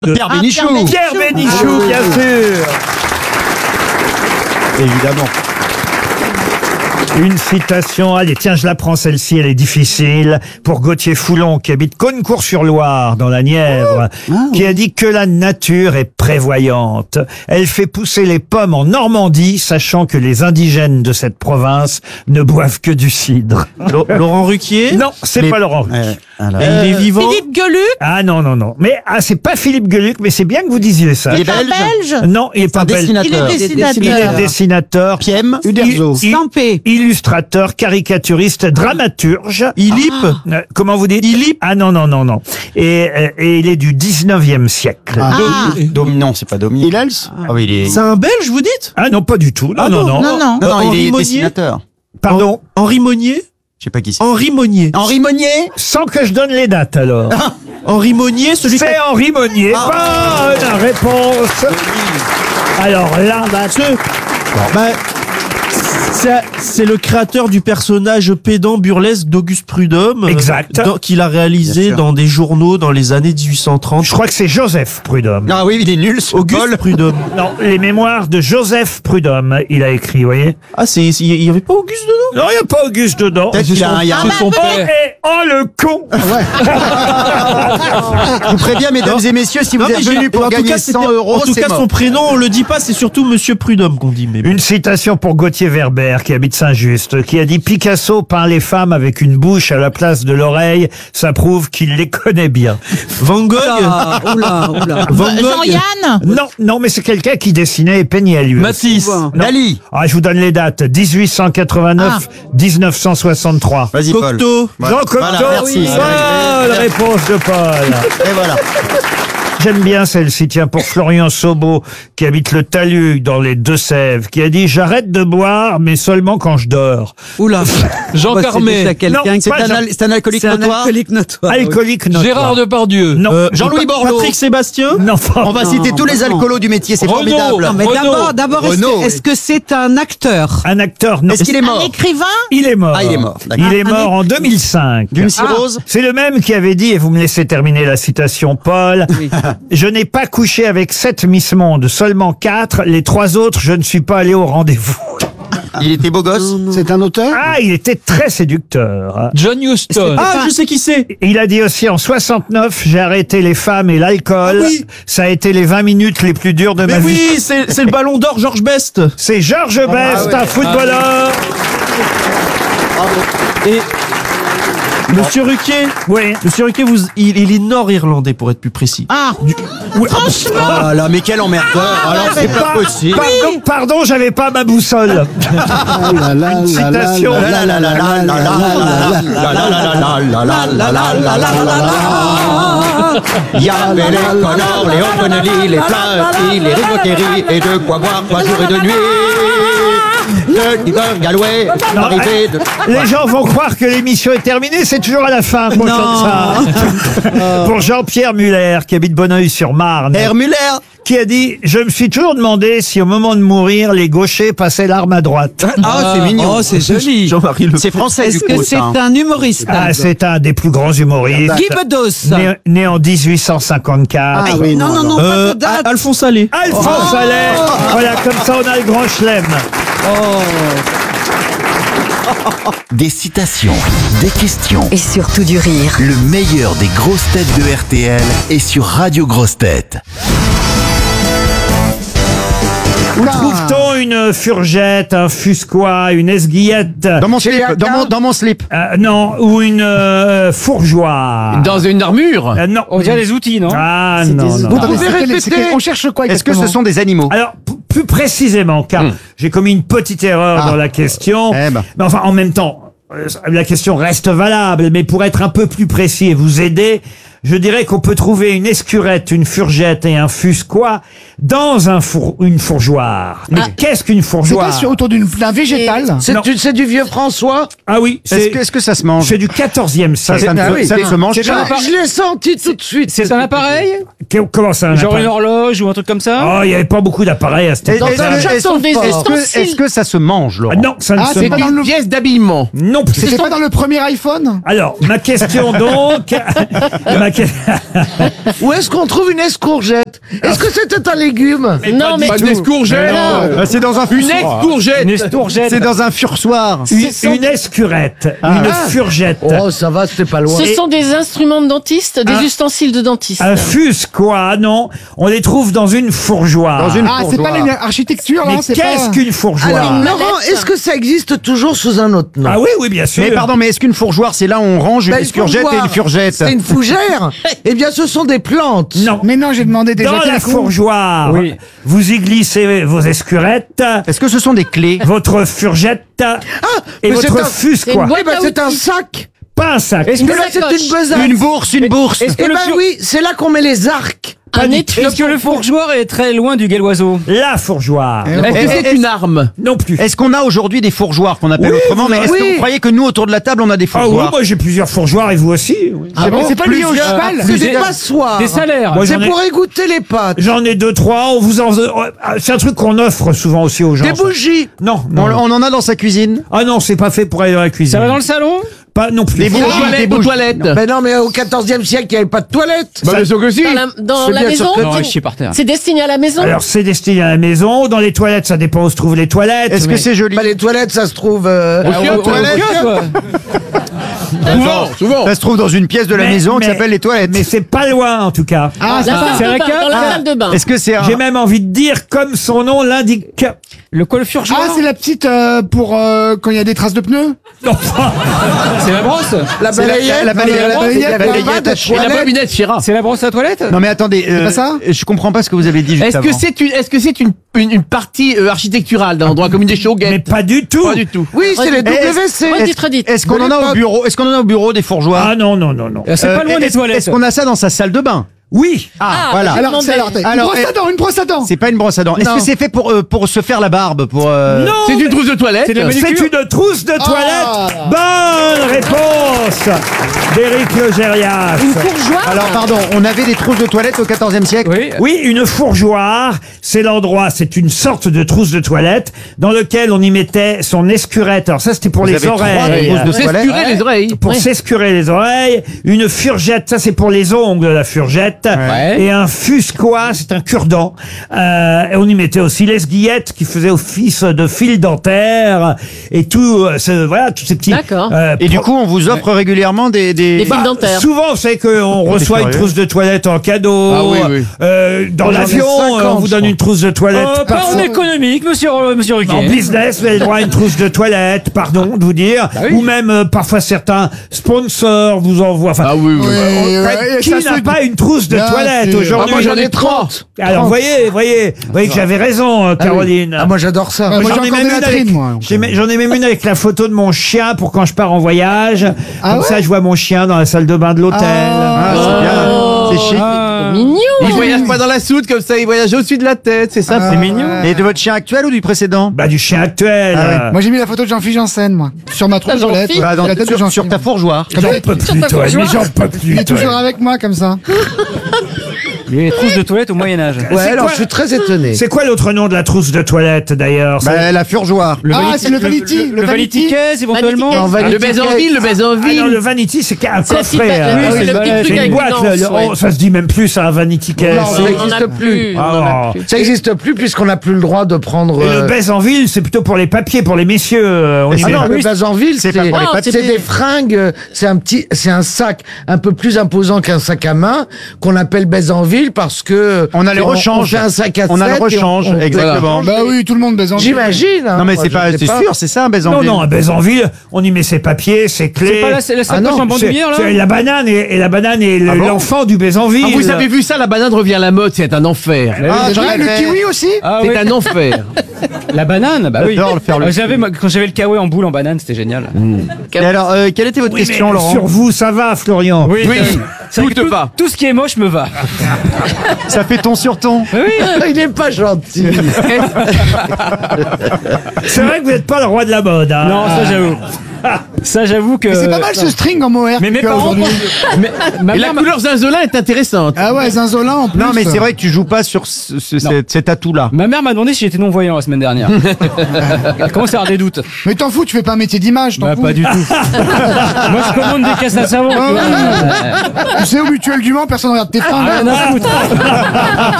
Pierre Bénichou. Pierre Bénichou, bien sûr. Évidemment. Une citation, allez, tiens, je la prends celle-ci, elle est difficile, pour Gauthier Foulon, qui habite Caunecourt-sur-Loire, dans la Nièvre, qui a dit que la nature est prévoyante. Elle fait pousser les pommes en Normandie, sachant que les indigènes de cette province ne boivent que du cidre. Laurent Ruquier? Non, c'est pas Laurent Ruquier. Il est vivant? Philippe Gueluc? Ah non. Mais c'est pas Philippe Gueluc, mais c'est bien que vous disiez ça. Il est belge. Non, il est pas belge. Il Dessinateur. est dessinateur. Il est dessinateur. Piem Uderzo. Stampé. Illustrateur, caricaturiste, dramaturge. Ilip? Comment vous dites? Ilip? Ah non. Et il est du 19e siècle. Non, c'est pas Domi. Hilels. Ah oui, il est. C'est un Belge, vous dites? Ah non, pas du tout. Non. Non. Non, il Henri est Monnier. dessinateur. Pardon. Henri Monnier? Je sais pas qui c'est. Henri Monnier. Henri Monnier. Sans que je donne les dates, alors. Henri Monnier, celui qui C'est Henri Monnier. Bonne réponse. Alors là, c'est le créateur du personnage pédant burlesque d'Auguste Prudhomme. Exact. Qu'il a réalisé Bien sûr. dans des journaux dans les années 1830. je crois que c'est Joseph Prudhomme. Ah oui, il est nul, ce Auguste Paul. Prudhomme. Non, les mémoires de Joseph Prudhomme, il a écrit, vous voyez. Ah, il y avait pas Auguste dedans? Non, il n'y a pas Auguste dedans. Peut-être qu'il a un yard. Oh, le con. Je vous préviens, mesdames et messieurs, si vous êtes venus pour gagner 100 euros, en tout c'est cas, mort. son prénom, on le dit pas, c'est surtout Monsieur Prudhomme qu'on dit. Mais Une citation pour Gauthier Verber, qui habite Saint-Just, qui a dit « Picasso peint les femmes avec une bouche à la place de l'oreille, ça prouve qu'il les connaît bien. Van Gogh. Oula. Van Gogh. Jean-Yann? » Non, mais c'est quelqu'un qui dessinait et peignait, lui. Matisse. Non. Dali. Ah, je vous donne les dates. 1889, 1963. Vas-y, Paul. Cocteau. Voilà. Jean Cocteau, Voilà, merci. bonne réponse de Paul. Et voilà. J'aime bien celle-ci, tiens, pour Florian Sobo, qui habite le Talus, dans les Deux-Sèvres, qui a dit « J'arrête de boire, mais seulement quand je dors. Oula. Jean Carmet. Non, C'est pas Jean- un alcoolique notoire. » Alcoolique notoire. Gérard Depardieu. Non. Jean-Louis Borloo. Patrick Sébastien. Non, On va citer tous les alcoolos du métier, c'est Renaud. formidable. Non, mais D'abord, Renaud. est-ce que c'est un acteur? Un acteur, non. Est-ce qu'il est Un mort? écrivain? Il est mort. Ah, il est mort, d'accord. Il est mort en 2005. D'une cirrhose. C'est le même qui avait dit, et vous me laissez terminer la citation, Paul, je n'ai pas couché avec 7 Miss Monde, seulement 4, les 3 autres, je ne suis pas allé au rendez-vous. Il était beau gosse. C'est un auteur? Ah, il était très séducteur. John Huston. Ah, je sais qui c'est. Il a dit aussi en 69, j'ai arrêté les femmes et l'alcool. Ah oui. Ça a été les 20 minutes les plus dures de Mais ma vie. oui, c'est le Ballon d'Or Georges Best. C'est Georges Best, un footballeur. Et Monsieur Ruquier. Oui. Monsieur Ruquier, il est nord-irlandais pour être plus précis. Ah, franchement. Ah là, mais quel emmerdeur. Alors, c'est pas possible. Pardon, j'avais pas ma boussole. Une citation. Il y avait les Connors, les O'Connelly, les Flaherty, les Rigotteri, et de quoi boire 3 jours et 2 nuits. Le Tiger Galway, Non, arrivé de... Les gens vont croire que l'émission est terminée, c'est toujours à la fin qu'on chante ça. Pour Jean-Pierre Muller, qui habite Bonneuil-sur-Marne, Herr Müller. qui a dit « Je me suis toujours demandé si au moment de mourir, les gauchers passaient l'arme à droite. Ah, c'est mignon. Oh, c'est joli. Jean-Marie Le Pen. C'est français, du Est-ce coup, que c'est ça, hein. un humoriste? » Ah, c'est un des plus grands humoristes. Guy Bedos. Né en 1854. Ah oui, Non, pas de date. Alphonse Allais. Alphonse Allais. Voilà, comme ça on a le grand chelem. Des citations, des questions. Et surtout du rire. Le meilleur des grosses têtes de RTL est sur Radio Grosses Têtes. Où trouve-t-on une furgette, un fusquois, une esguillette, Dans mon slip, dans mon slip. non, ou une fourgeoire? Dans une armure. Non. On dirait des outils, non? Ah non. Vous pouvez répéter. On cherche quoi Est-ce que exactement? ce sont des animaux? Alors, plus précisément, car j'ai commis une petite erreur dans la question. Eh ben. Mais enfin, en même temps, la question reste valable, mais pour être un peu plus précis et vous aider, je dirais qu'on peut trouver une escurette, une furgette et un fusquois dans une fourgeoire. Mais qu'est-ce qu'une C'est fourgeoire? pas autour d'un végétal? Non. C'est du vieux François? Ah oui, Est-ce que ça se mange? c'est du 14e Ça siècle. ne se mange pas. Je l'ai senti tout de suite. C'est un appareil? Comment ça, un Genre appareil? une horloge ou un truc comme ça? Oh, il n'y avait pas beaucoup d'appareils à cette époque. Est-ce que ça se mange, Laurent? Non, ça ne Ah, se c'est pas mange. dans le... Pièce d'habillement. Non plus. C'était pas dans le premier iPhone? Alors, ma question donc, ma Où est-ce qu'on trouve une escourgette? Est-ce que c'était un légume? Non, mais. Pas des escourgettes. C'est dans un Une escourgette. Une escourgette. C'est dans un fursoir. Une escurette, une furgette. Oh, ça va, c'était pas loin. Ce sont des instruments de dentiste, des ustensiles de dentiste. Un fus, quoi, non. On les trouve dans une fourgeoire. Ah, c'est pas l'architecture, Mais là, c'est qu'est-ce pas... qu'une fourgeoire? Alors, Laurent, est-ce que ça existe toujours sous un autre nom? Ah oui, oui, bien sûr. Mais pardon, mais est-ce qu'une fourgeoire, c'est là où on range une Bah, escourgette et fourgeoire, une furgette? C'est une fougère? Eh bien, ce sont des plantes. Non. Mais non, j'ai demandé déjà... Dans la fourgeoire, Oui. vous y glissez vos escurettes, Est-ce que ce sont des clés? votre furgette et mais c'est votre un- fus, c'est quoi. une boîte Eh ben, à c'est un outils. sac. Pas un sac. Est-ce que Mais là, c'est sacoche. une besace. Une bourse, une bourse. Est-ce que Eh le ben fur- oui, c'est là qu'on met les arcs. Un étui. Est-ce que le fourgeoir est très loin du galloiseau? La fourgeoire. Est-ce que c'est une arme? Non plus. Est-ce qu'on a aujourd'hui des fourgeoires qu'on appelle Oui, autrement? Mais est-ce oui. que vous croyez que nous, autour de la table, on a des Ah oui, fourgeoires? moi j'ai plusieurs fourgeoires et vous aussi. oui. C'est pas lié au cheval C'est des passoires. Des salaires. Moi, C'est j'en ai- pour égoutter les pâtes. J'en ai 2-3. On vous en... C'est un truc qu'on offre souvent aussi aux gens. Des bougies. Non, On, non. non. on en a dans sa cuisine? Ah non, c'est pas fait pour aller dans la cuisine. Ça va dans le salon? Pas non plus. Des bougies, des bougies. Ben non, mais au 14e siècle, il n'y avait pas de toilettes. Bien sûr que si. Dans C'est la bien maison? sûr que Non, je suis par terre. C'est destiné à la maison? Alors c'est destiné à la maison. Dans les toilettes, ça dépend où se trouvent les toilettes. Est-ce que mais- c'est joli? Bah, les toilettes, ça se trouve... Aux toilettes. Souvent. Ça se trouve dans une pièce de la maison qui s'appelle les toilettes. Mais c'est pas loin en tout cas. Ah, c'est La ça. salle c'est de la bain, cave dans la Ah. salle de bain. Est-ce que c'est un... J'ai même envie de dire comme son nom l'indique. Le fourgeoir? Ah, c'est la petite pour quand il y a des traces de pneus. Non, C'est la brosse? La balayette. la balayette, la balayette, il y avait balayette pas de à Et la toilettes. bobinette Chira. C'est la brosse à toilette? Non mais attendez, pas ça je comprends pas ce que vous avez dit juste avant. Est-ce que c'est une partie architecturale d'un endroit comme une des mais chauguettes? pas du tout. Pas du tout. Oui, c'est les WC. Redites. Est-ce qu'on en a au bureau? Est-ce qu'on en a au bureau des fourgeoires? Ah non non non non. C'est pas loin des toilettes. Est-ce qu'on a ça dans sa salle de bain? Oui. Voilà. Alors, c'est Alors, une brosse à dents. C'est pas une brosse à dents. Est-ce Non. que c'est fait pour se faire la barbe? Non. C'est une trousse de toilette? C'est de la C'est manucure? une trousse de toilette. Bonne réponse d'Éric Logérias. Une fourgeoire? Alors pardon, on avait des trousses de toilette au XIVe siècle? Oui. Oui, une fourgeoire, c'est l'endroit, c'est une sorte de trousse de toilette dans lequel on y mettait son escurette. Alors ça, c'était pour Vous les avez trois oreilles. trousses de toilette? S'escurer les oreilles. Pour s'escurer les oreilles, une furgette, ça c'est pour les ongles, la furgette, Ouais. et un fusquois, c'est un cure-dent. Et on y mettait aussi l'esguillette qui faisait office de fil dentaire et tout, voilà, tous ces petits. D'accord. Et du coup, on vous offre régulièrement des... Des fils dentaires. Souvent, vous savez qu'on reçoit une curieux. trousse de toilette en cadeau. Ah oui, oui. Dans J'en ai l'avion, 50, on vous donne une trousse de toilette. Pas en parfois. économique, monsieur Ruquier. En business, vous avez le droit à une trousse de toilette, pardon de vous dire. oui. Ou même, parfois, certains sponsors vous envoient. Enfin, Ah oui, oui. qui n'a pas une trousse de Bien toilette sûr. Ah, aujourd'hui? moi, j'en ai 30. Alors, voyez que j'avais raison, Caroline. Ah, moi, j'adore ça. Moi, j'ai J'en ai encore même des une latrines, avec- moi. J'en ai même une avec la photo de mon chien pour quand je pars en voyage. Ah Comme ouais ça, je vois mon chien dans la salle de bain de l'hôtel. Ah, c'est bien. C'est chic. Ah. Mignon. Il voyage pas dans la soute comme ça, il voyage au-dessus de la tête, c'est ça? C'est mignon. Et de votre chien actuel ou du précédent? Bah, du chien actuel. Moi, j'ai mis la photo de Jean-Philippe Janssen, moi. Sur ma trousse de Jean-Philippe toilette. Bah, dans- La tête de sur Jean-Philippe. ta fourgeoire. J'en peux plus, toi, mais j'en peux Il plus. est toi. toujours avec moi, comme ça. Les trousses de toilette au Moyen-Âge. Ouais, alors quoi je suis très étonné. C'est quoi l'autre nom de la trousse de toilette, d'ailleurs? Bah, la fourgeoire. Ah, c'est le vanity. Le vanity case, éventuellement. Vanity Vanity Le baiser en case. ville, le baiser en Ah non, ville. le vanity, c'est un C'est la petite coffret. pa- hein. oui, c'est c'est le le petit balai. truc C'est avec une une boîte, anse, ouais. ça se dit même plus, ça, un vanity case. Non, ça On en n'existe a plus. On en a plus. Ça n'existe plus puisqu'on n'a plus le droit de prendre. Et le baise en ville, c'est plutôt pour les papiers, pour les messieurs. On y Ah met- non, le Bazanville, c'est pas pour les c'est papiers. des fringues, c'est un sac un peu plus imposant qu'un sac à main qu'on appelle Bazanville parce que On a les on rechanges. fait un sac à On a le 7 et rechange, on- exactement. Bah oui, tout le monde baise en J'imagine. hein. Non mais Moi, c'est je pas, sais c'est sûr, c'est ça un baiser en Non, ville. non, un baise en ville, on y met ses papiers, ses clés. C'est pas la sacoche Ah non, en bandoulière, là? C'est la banane et la banane est bon l'enfant du baise en ville. Ah, vous avez vu ça, la banane revient à la mode, c'est un enfer. Ah, Le j'arrêterai. kiwi aussi. Ah C'est oui. un enfer. La banane, bah oui. J'adore le faire le Quand j'avais le kawaii en boule en banane, c'était génial. Et alors, quelle était votre Oui, question, mais Laurent? sur vous, ça va, Florian. Oui, ça coûte pas. Tout ce qui est moche me va. Ça fait ton sur ton. Il n'est pas gentil. C'est vrai que vous n'êtes pas le roi de la mode. Hein. Non, ça j'avoue. Ça j'avoue que. Mais c'est pas mal ce string en mohair. Mais mes qu'il y a parents. aujourd'hui. Ma Et la mère couleur zinzolin est intéressante. Ah ouais, Zinzolin en plus. Non mais c'est vrai que tu joues pas sur cet atout-là. Ma mère m'a demandé si j'étais non-voyant la semaine dernière. Elle commence à avoir des doutes. Mais t'en fous, tu fais pas un métier d'image, t'en Bah, fous. pas du tout. Moi, je commande des caisses à savon. tu vois. Tu sais, au mutuel du Mans, personne ne regarde tes fringues. Rien à foutre.